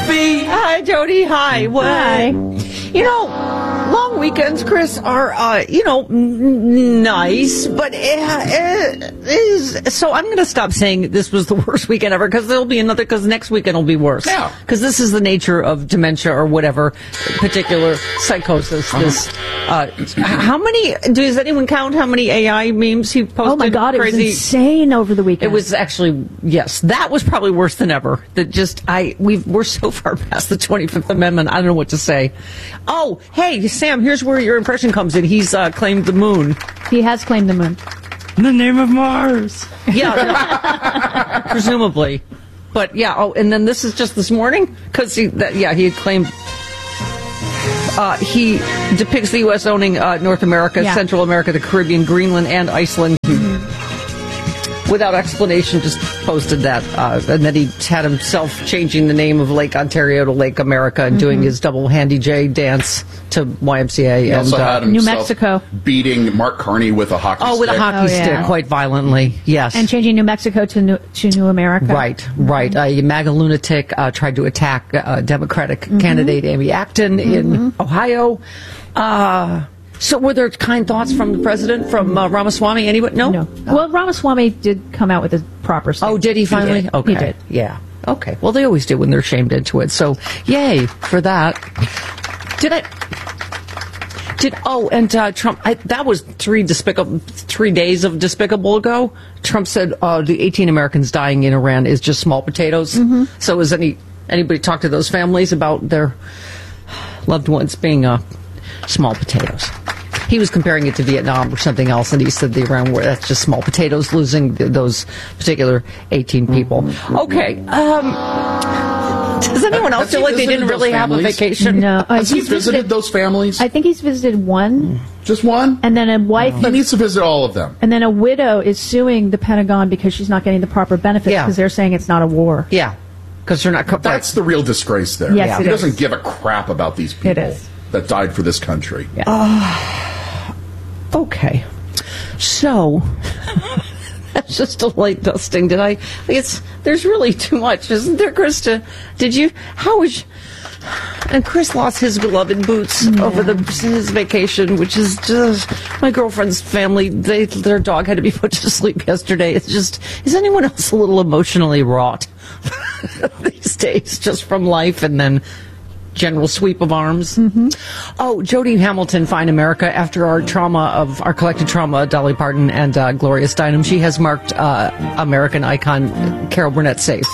feet. Hi, Jody. Hi. Hi. You know, long weekends, Chris, are, nice, but it is. So I'm going to stop saying this was the worst weekend ever, because there'll be another, because next weekend will be worse. Yeah. Because this is the nature of dementia or whatever particular psychosis. This, how many, does anyone count how many AI memes he posted? Oh my God, Crazy. it was insane over the weekend. It was actually, yes, that was probably worse than ever. That just, we're so far past the 25th Amendment, I don't know what to say. Oh, hey, Sam, here's where your impression comes in. He's claimed the moon. He has claimed the moon. In the name of Mars. Yeah, presumably. But yeah, and then this is just this morning? Because he had claimed... he depicts the U.S. owning North America, Central America, the Caribbean, Greenland, and Iceland. Without explanation, just posted that. And then he had himself changing the name of Lake Ontario to Lake America and doing his double Handy J dance to YMCA. He also had New himself Mexico beating Mark Carney with a hockey stick. Oh, with a hockey stick, quite violently, yes. and changing New Mexico to New America. Right. A MAGA lunatic tried to attack Democratic candidate Amy Acton in Ohio. So were there kind thoughts from the president, from Ramaswamy? Anyone? No? Well, Ramaswamy did come out with a proper statement. Oh, did he finally? He did. Okay. He did. Yeah. Okay. Well, they always do when they're shamed into it. So, yay for that. Trump, that was 3 days of despicable ago. Trump said the 18 Americans dying in Iran is just small potatoes. So has anybody talked to those families about their loved ones being small potatoes? He was comparing it to Vietnam or something else, and he said the Iran war, that's just small potatoes, losing those particular 18 people. Okay. Does anyone else feel like they didn't really have a vacation? No. Has he visited those families? I think he's visited one. Just one? And then a wife... He needs to visit all of them. And then a widow is suing the Pentagon because she's not getting the proper benefits because they're saying it's not a war. Yeah. Because they're not... That's the real disgrace there. Yes, he doesn't give a crap about these people that died for this country. Yeah. Okay. So... That's just a light dusting. There's really too much, isn't there, Krista? And Chris lost his beloved boots over his vacation, which is just, my girlfriend's family, their dog had to be put to sleep yesterday. It's just, is anyone else a little emotionally wrought these days, just from life and then general sweep of arms? Oh, Jody Hamilton, Fine America. After our collective trauma, Dolly Parton and Gloria Steinem, she has marked American icon Carol Burnett safe.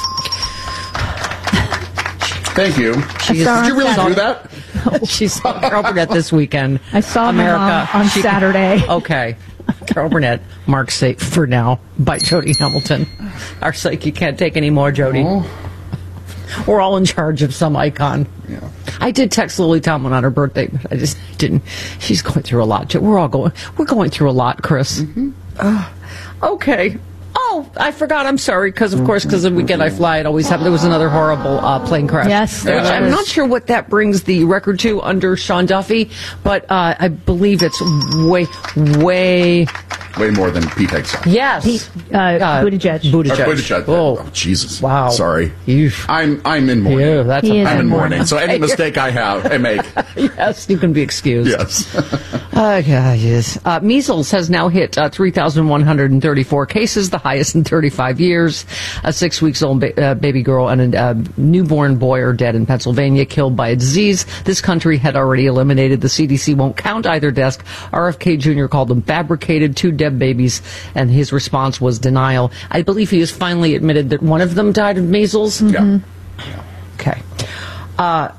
Thank you. Did you really do that? She saw Carol Burnett this weekend. I saw America on Saturday. Okay. Carol Burnett, marked safe for now by Jody Hamilton. Our psyche can't take any more, Jody. We're all in charge of some icon. Yeah. I did text Lily Tomlin on her birthday, but I just didn't. She's going through a lot. We're going through a lot, Chris. Okay. Oh, I forgot. I'm sorry. Because of the weekend I fly, it always happens. There was another horrible plane crash. Yes. I'm not sure what that brings the record to under Sean Duffy, but I believe it's way more than Pete Hegseth. Yes. Buttigieg. Oh, Jesus. Wow. Sorry. I'm in mourning. Yeah, I'm in mourning. So any mistake I make. Yes, you can be excused. Yes. Yes. Measles has now hit 3,134 cases, the highest in 35 years. A 6-week-old baby girl and a newborn boy are dead in Pennsylvania, killed by a disease this country had already eliminated. The CDC won't count either death. RFK Jr. called them fabricated, 2 dead babies, and his response was denial. I believe he has finally admitted that one of them died of measles. Yeah. Okay. Okay.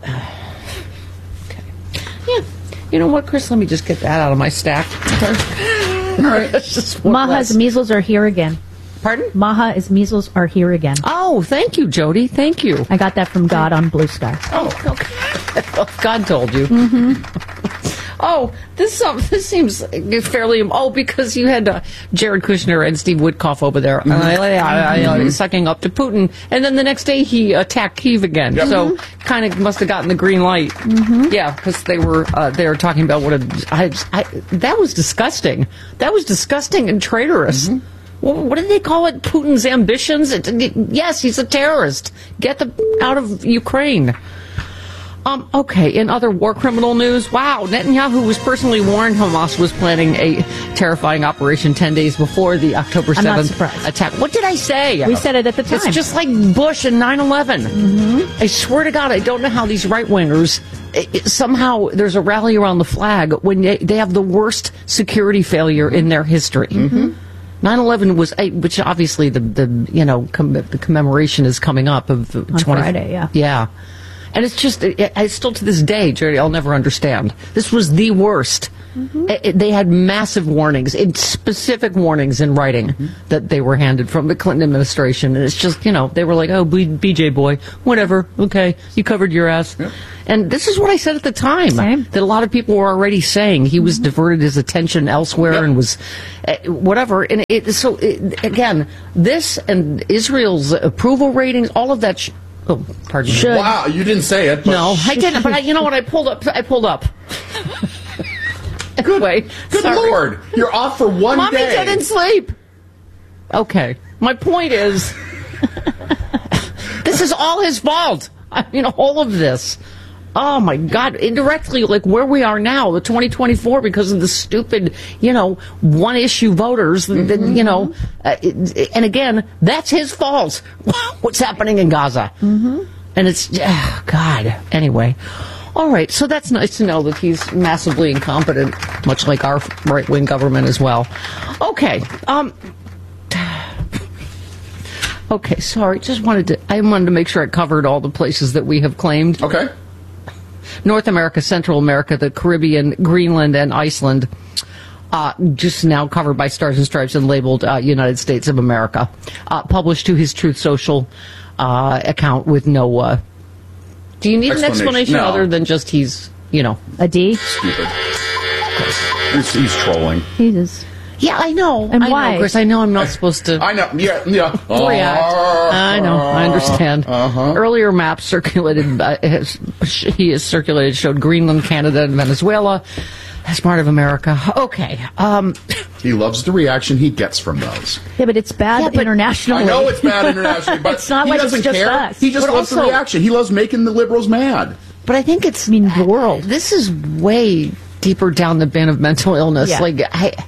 Yeah. You know what, Chris? Let me just get that out of my stack. All right. Maha's measles are here again. Pardon? Maha's measles are here again. Oh, thank you, Jody. Thank you. I got that from God on Blue Sky. Oh, okay. God told you. Oh, this seems fairly... Oh, because you had Jared Kushner and Steve Witkoff over there sucking up to Putin. And then the next day he attacked Kyiv again. Yep. So kind of must have gotten the green light. Yeah, because they were talking about what that was disgusting. That was disgusting and traitorous. what did they call it? Putin's ambitions? Yes, he's a terrorist. Get them out of Ukraine. Okay, in other war criminal news, wow, Netanyahu was personally warned Hamas was planning a terrifying operation 10 days before the October 7th attack. What did I say? We said it at the time. It's just like Bush and 9/11. I swear to God, I don't know how these right-wingers, somehow there's a rally around the flag when they have the worst security failure in their history. 9/11 was, which obviously the commemoration is coming up of on Friday, yeah. Yeah. And it's just, I still to this day, Jerry, I'll never understand. This was the worst. They had massive warnings, specific warnings in writing that they were handed from the Clinton administration. And it's just, they were like, oh, BJ boy, whatever, okay, you covered your ass. Yep. And this is what I said at the time, that a lot of people were already saying he was diverted his attention elsewhere and was whatever. And again, this and Israel's approval ratings, all of that oh, pardon me. Wow, you didn't say it. But no, I didn't. But you know what? I pulled up. Anyway, good Lord, you're off for one Mommy day. Mommy didn't sleep. Okay, my point is, this is all his fault. All of this. Oh my God! Indirectly, like where we are now, the 2024, because of the stupid, one-issue voters. And again, that's his fault. What's happening in Gaza? And it's God. Anyway, all right. So that's nice to know that he's massively incompetent, much like our right-wing government as well. Okay. Okay. Sorry. I wanted to make sure I covered all the places that we have claimed. Okay. North America, Central America, the Caribbean, Greenland, and Iceland, just now covered by Stars and Stripes and labeled United States of America. Published to his Truth Social account with no... do you need an explanation other than just he's, a D? Stupid. He's trolling. He is. Yeah, I know. And why? Of course, I know I'm not supposed to... I know, yeah. React. I know, I understand. Earlier maps circulated, he has circulated, showed Greenland, Canada, and Venezuela as part of America. Okay. He loves the reaction he gets from those. Yeah, but it's bad internationally. I know it's bad internationally, but it's not he like doesn't it's just care. us. He just loves the reaction. He loves making the liberals mad. But I think it's... the world. This is way deeper down the bin of mental illness. Yeah. Like,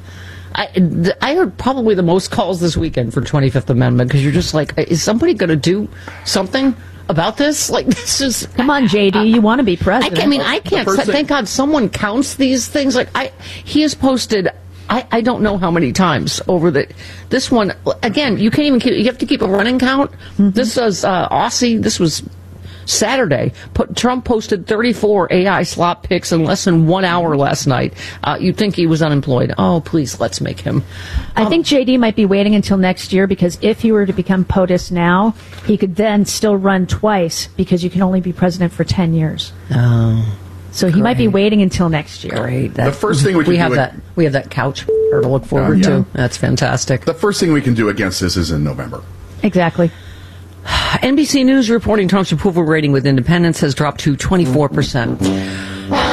I heard probably the most calls this weekend for 25th Amendment because you're just like, is somebody going to do something about this? Like, this is... Come on, JD, you want to be president. I can't... Thank God someone counts these things. Like, he has posted... I don't know how many times over this one. Again, you can't even you have to keep a running count. This was Aussie. This was Saturday. Trump posted 34 AI slop pics in less than 1 hour last night. You'd think he was unemployed. Oh, please, let's make him. I think JD might be waiting until next year because if he were to become POTUS now, he could then still run twice because you can only be president for 10 years. Oh. So he might be waiting until next year. Great. The first thing we have that couch to look forward to. That's fantastic. The first thing we can do against this is in November. Exactly. NBC News reporting Trump's approval rating with independents has dropped to 24%.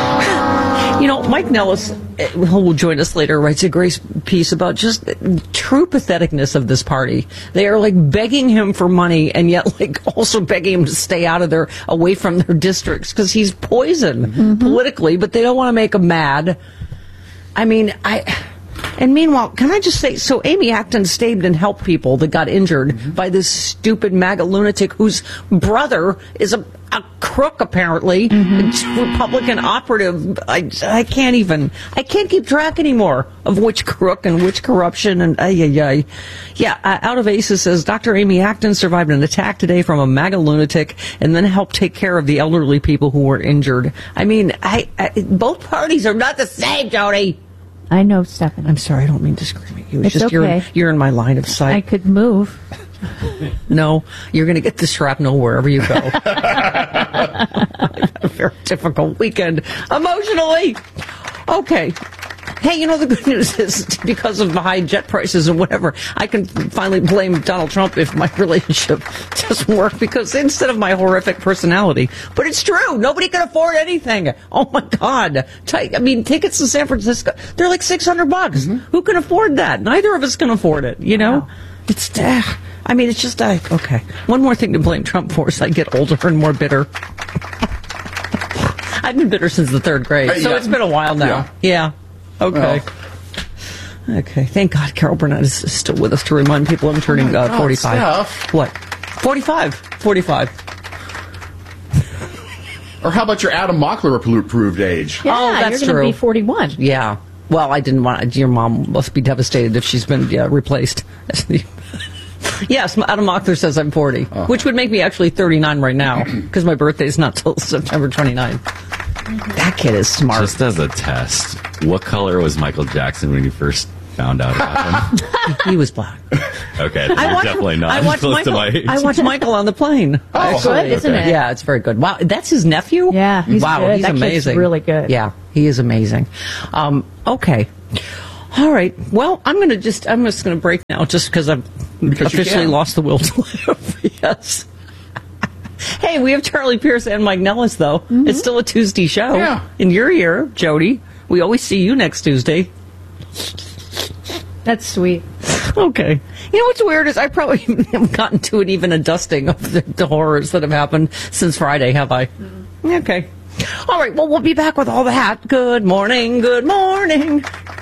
Mike Nellis, who will join us later, writes a great piece about just true patheticness of this party. They are like begging him for money and yet like also begging him to stay away from their districts because he's poison politically, but they don't want to make him mad. I mean, and meanwhile, can I just say, so Amy Acton stayed and helped people that got injured by this stupid MAGA lunatic whose brother is a crook, apparently, Republican operative. I can't keep track anymore of which crook and which corruption and Out of Aces says Dr. Amy Acton survived an attack today from a MAGA lunatic and then helped take care of the elderly people who were injured. I mean, both parties are not the same, Jody. I know, Stephanie. I'm sorry, I don't mean to scream at you. It's just okay. You're in my line of sight. I could move. No, you're going to get the shrapnel wherever you go. I've had a very difficult weekend emotionally. Okay. Hey, you know, the good news is because of the high jet prices and whatever, I can finally blame Donald Trump if my relationship doesn't work because instead of my horrific personality. But it's true. Nobody can afford anything. Oh, my God. Tickets to San Francisco, they're like $600. Mm-hmm. Who can afford that? Neither of us can afford it, you know? Wow. It's just, okay. One more thing to blame Trump for is I get older and more bitter. I've been bitter since the third grade, so it's been a while now. Yeah. Okay. Well. Okay. Thank God Carol Burnett is still with us to remind people I'm turning 45. Steph. What? 45. 45. Or how about your Adam Mockler approved age? Yeah, that's you're true. Be 41. Yeah. Well, I didn't want your mom must be devastated if she's been replaced. Yes, Adam Mockler says I'm 40, which would make me actually 39 right now because my birthday's not till September 29th. That kid is smart. Just as a test, what color was Michael Jackson when you first found out about him? He was black. Okay, definitely not close to my age. I watched Michael on the plane. Oh, good, isn't it? Yeah, it's very good. Wow, that's his nephew? Yeah, he's good. He's amazing. Kid's really good. Yeah, he is amazing. Okay. All right. Well, I'm just going to break now just because I've officially lost the will to live. Yes. Hey, we have Charlie Pierce and Mike Nellis, though. Mm-hmm. It's still a Tuesday show. Yeah. And you're here, Jody. We always see you next Tuesday. That's sweet. Okay. You know what's weird is I probably haven't gotten to it, even a dusting of the horrors that have happened since Friday, have I? Mm-hmm. Okay. All right. Well, we'll be back with all that. Good morning. Good morning.